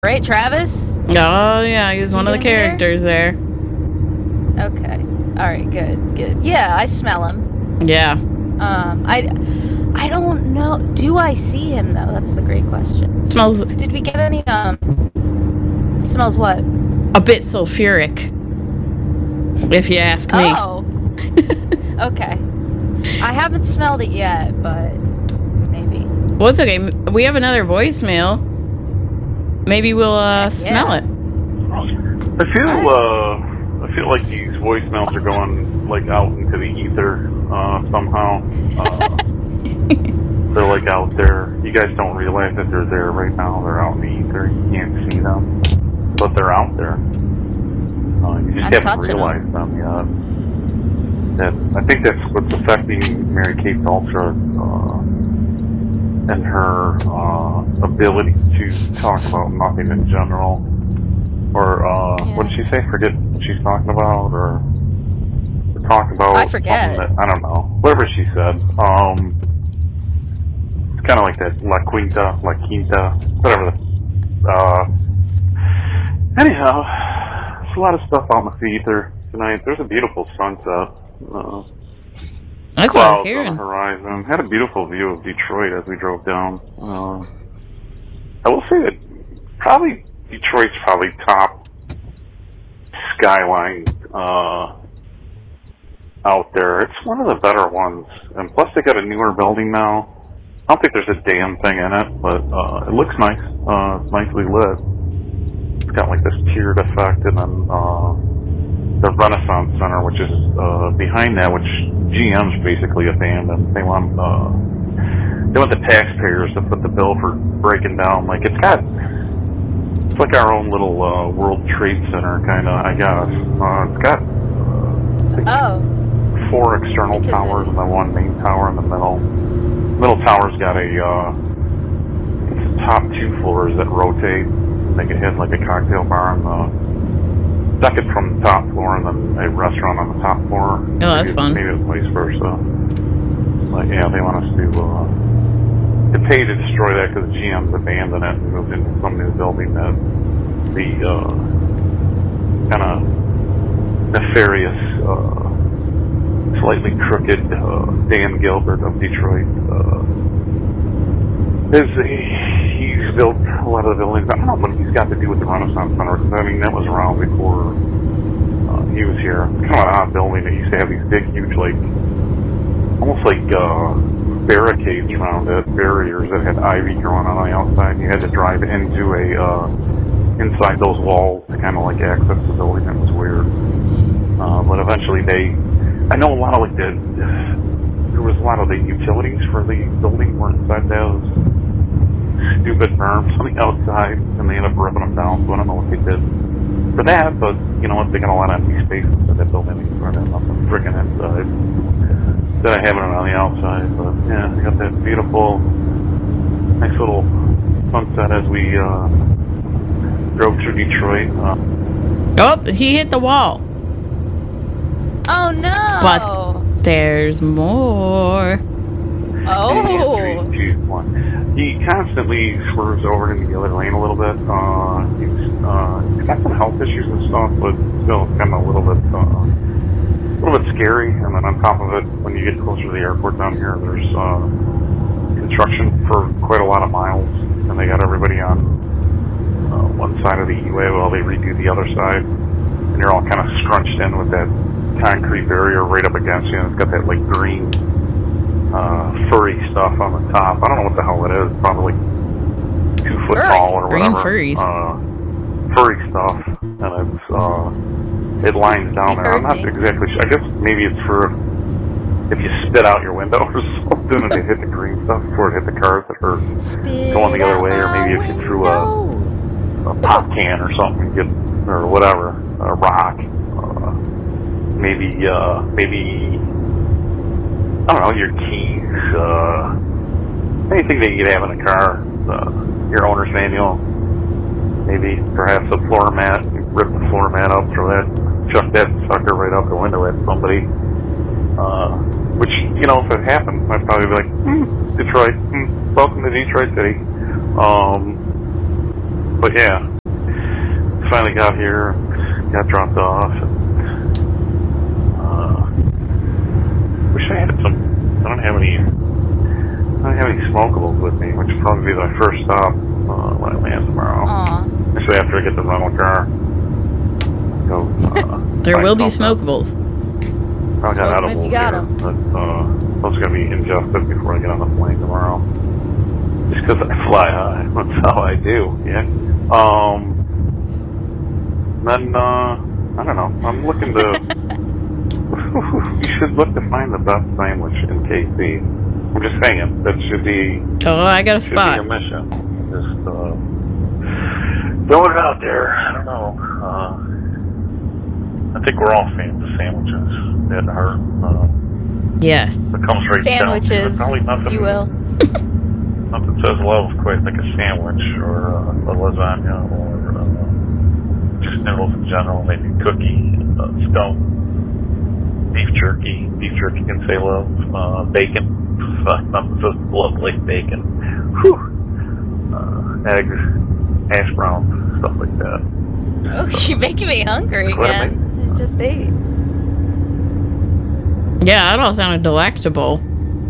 right, Travis? Oh, yeah, he was one of the characters there. Okay. Alright, good. Yeah, I smell him. Yeah. I don't know. Do I see him, though? That's the great question. Smells Did we get any, Smells what? a bit sulfuric, if you ask me. Oh! Okay. I haven't smelled it yet, but maybe. Well, it's okay. We have another voicemail. Maybe we'll smell it. I feel like these voicemails are going like out into the ether somehow. They're like out there. You guys don't realize that they're there right now. They're out in the ether. You can't see them, but they're out there. You just haven't realized them yet. I think that's what's affecting Mary-Kate Ultra and her ability to talk about nothing in general. Or, what did she say? Forget what she's talking about? Or talking about... I forget. I don't know. Whatever she said. It's kind of like that La Quinta, whatever. Anyhow, there's a lot of stuff out in the ether tonight. There's a beautiful sunset. That's what I was hearing. On the horizon. Had a beautiful view of Detroit as we drove down. I will say that Detroit's probably top skyline out there. It's one of the better ones. And plus they got a newer building now. I don't think there's a damn thing in it, but it looks nice. It's nicely lit. It's got like this tiered effect, and then the Renaissance Center, which is behind that, which GM's basically abandoned. They want the taxpayers to foot the bill for breaking down. Like it's like our own little World Trade Center kind of, I guess. It's got 4 external towers and then 1 main tower in the middle. Middle tower's got it's the top 2 floors that rotate. They could have like a cocktail bar on the second from the top floor and then a restaurant on the top floor. Oh, that's fun. Maybe it's vice versa. But yeah, they want us to pay to destroy that because GM's abandoned it and moved into some new building that the kind of nefarious, slightly crooked Dan Gilbert of Detroit he's built a lot of the buildings. I don't know what he's got to do with the Renaissance Center, because I mean that was around before he was here. It's kind of an odd building that used to have these big, huge, like almost like barricades around it, barriers that had ivy growing on the outside. You had to drive into inside those walls to kind of like access the building. That was weird. But eventually I know a lot of there was a lot of the utilities for the building were inside those stupid berms on the outside, and they ended up ripping them down, so I don't know what they did for that, but you know what, they got a lot of empty spaces in that building, they turned in nothing freaking inside. Then I have it on the outside, but yeah, we got that beautiful, nice little sunset as we drove through Detroit. Oh, he hit the wall. Oh no! But there's more. Oh! He constantly swerves over into the other lane a little bit. He's got some health issues and stuff, but still kind of a little bit scary. And then on top of it, when you get closer to the airport down here, there's construction for quite a lot of miles, and they got everybody on one side of the E-way while they redo the other side, and you're all kind of scrunched in with that concrete barrier right up against you, and it's got that like green furry stuff on the top. I don't know what the hell it is. Probably 2 foot tall or green whatever. Furries. Furry stuff, and it lines down there. I'm not exactly sure. I guess maybe it's for if you spit out your window or something and it hit the green stuff before it hit the cars that are going the other way, or maybe if you threw a pop can or something, or whatever, a rock. Maybe I don't know, your keys, anything that you could have in a car, your owner's manual, maybe perhaps a floor mat. You rip the floor mat up, chuck that sucker right out the window at somebody. Which, you know, if it happened, I'd probably be like, Detroit, welcome to Detroit City. But yeah, finally got here, got dropped off. Wish I had some. I don't have any smokables with me, which will probably be my first stop when I land tomorrow. Aw. Actually, after I get the rental car. Go, There will be something. smokables. I got Smoke 'em edibles if you got here, 'em. but those are going to be ingested before I get on the plane tomorrow. Just because I fly high. That's how I do, yeah. Then, I don't know. I'm looking to... You should look to find the best sandwich in KC. I'm just saying, that should be... Oh, I got a should spot. be a mission. Just, throwing it out there. I don't know. I think we're all fans of sandwiches at heart. Yes. It comes right Sandwiches, down to it. Probably nothing, if you will. Nothing says love quite like a sandwich or a lasagna or just noodles in general. Maybe cookie, scone, beef jerky. Beef jerky can say love. Bacon. Nothing says love like bacon. Whew. Eggs, hash browns, stuff like that. Oh, you're making me hungry, What man. I just ate. Yeah, that all sounded delectable.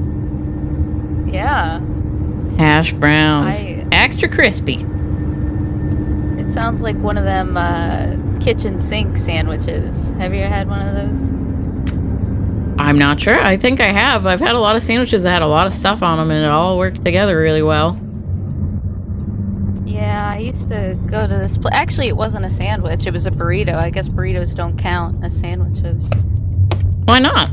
Yeah. Hash browns. I- Extra crispy. It sounds like one of them kitchen sink sandwiches. Have you ever had one of those? I'm not sure. I think I have. I've had a lot of sandwiches that had a lot of stuff on them, and it all worked together really well. Yeah, I used to go to this place. Actually, it wasn't a sandwich. It was a burrito. I guess burritos don't count as sandwiches. Why not?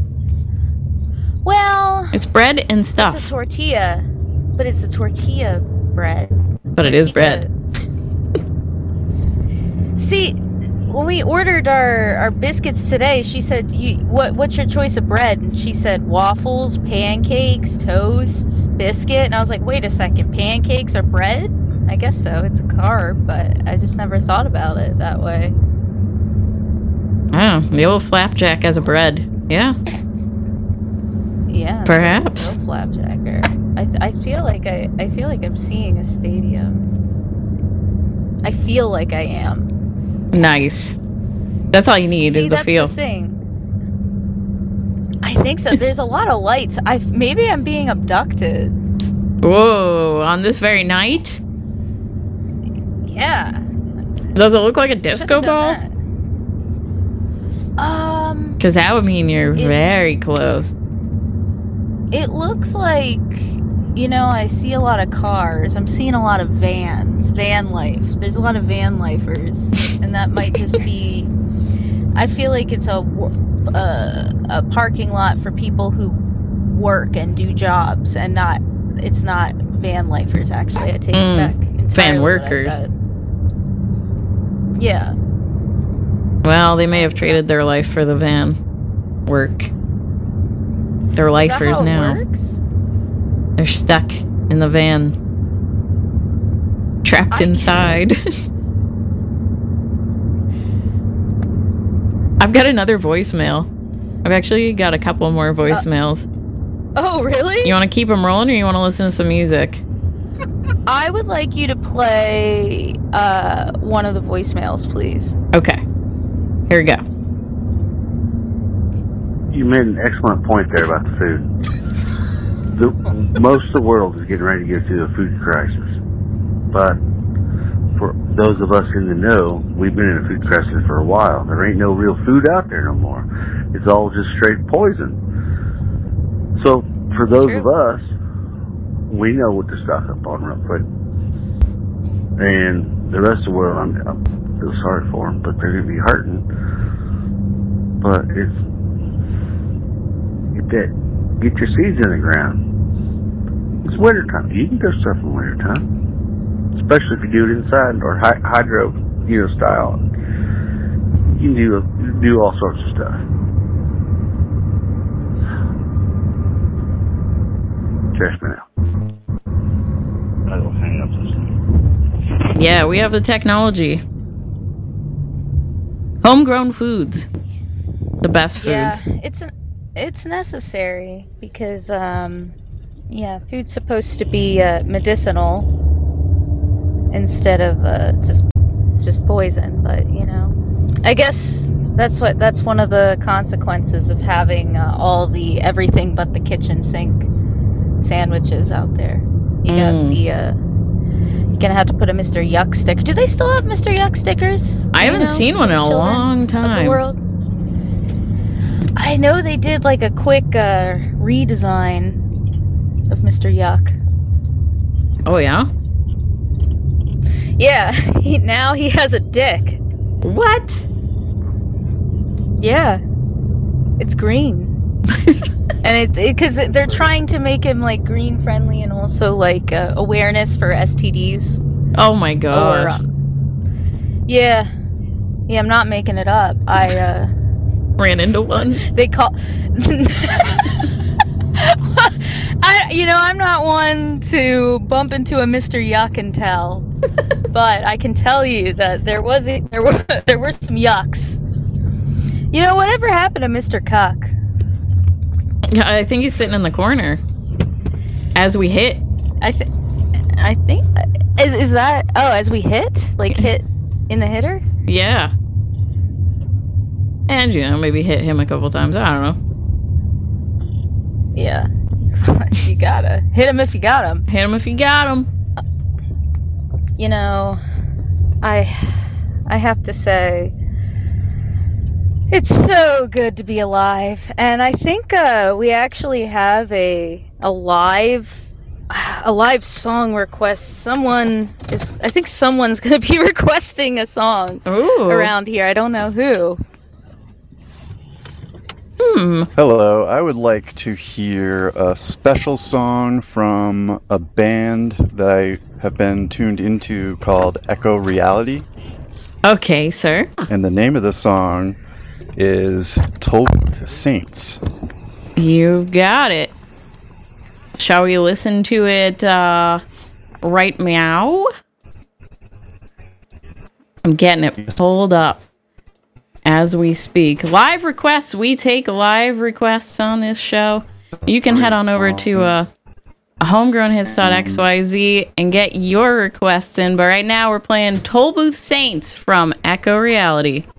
Well, It's bread and it's a stuff, tortilla. But it's a tortilla bread. but it is bread. See, when we ordered our biscuits today, she said, what's your choice of bread? And she said waffles, pancakes, toast, biscuit. And I was like, wait a second, pancakes are bread? I guess so. It's a carb, but I just never thought about it that way. Oh, the old flapjack as a bread. Yeah. Yeah. Perhaps. So flapjacker. I feel like I'm seeing a stadium. I feel like I am. Nice. That's all you need See, is the that's feel. the thing. I think so. There's a lot of lights. Maybe I'm being abducted. Whoa, on this very night? Yeah. Does it look like a disco Should've ball? done that. Because that would mean you're very close. It looks like, I see a lot of cars. I'm seeing a lot of vans. Van life. There's a lot of van lifers. And that might just be... I feel like it's a parking lot for people who work and do jobs and it's not van lifers, actually. I take it back entirely. Van what I workers. said. Yeah. Well, they may have traded their life for the van work. They're lifers Is that how now. it works? They're stuck in the van. Trapped inside. I've got another voicemail. I've actually got a couple more voicemails. Oh, really? You want to keep them rolling, or you want to listen to some music? I would like you to play one of the voicemails, please. Okay. Here we go. You made an excellent point there about the food. Most of the world is getting ready to go through a food crisis. But for those of us in the know, we've been in a food crisis for a while. There ain't no real food out there no more. It's all just straight poison. So for those of us, we know what to stock up on real quick. And the rest of the world, I feel sorry for them, but they're going to be hurting. But get your seeds in the ground. It's wintertime. You can grow stuff in wintertime. Especially if you do it inside or hydro, style. You can do all sorts of stuff. Trust me now. I will hang up this thing. Yeah, we have the technology. Homegrown foods. The best foods. Yeah, it's necessary because food's supposed to be medicinal instead of just just poison. But I guess that's one of the consequences of having all the everything but the kitchen sink sandwiches out there. You got the gonna have to put a Mr. Yuck sticker. Do they still have Mr. Yuck stickers? I haven't seen one in a long time. Of the world? I know they did like a quick redesign of Mr. Yuck. Oh yeah? Yeah, now he has a dick. What? Yeah, it's green. And because they're trying to make him like green friendly and also like awareness for STDs. Oh my gosh. Yeah, I'm not making it up. I ran into one. They call. I'm not one to bump into a Mr. Yuck and tell, but I can tell you that there were some yucks. Whatever happened to Mr. Cuck? Yeah, I think he's sitting in the corner as we hit. I think is that as we hit, like hit in the hitter? Yeah. And maybe hit him a couple times. I don't know. Yeah. You gotta hit him if you got him. Hit him if you got him. I have to say, it's so good to be alive, and I think we actually have a live song request. I think someone's gonna be requesting a song around here. I don't know who. Hello, I would like to hear a special song from a band that I have been tuned into called Echo Reality. Okay, sir. And the name of the song is Tollbooth Saints. You've got it. Shall we listen to it right meow? I'm getting it pulled up as we speak. Live requests. We take live requests on this show. You can head on over to homegrownhits.xyz and get your requests in. But right now we're playing Tollbooth Saints from Echo Reality.